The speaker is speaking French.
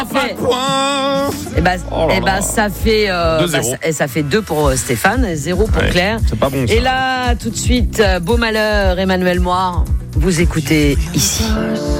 Ça fait 2 pour Stéphane, 0 pour Claire. C'est pas bon, ça. Et là, tout de suite, Beau Malheur, Emmanuel Moir, vous écoutez ici.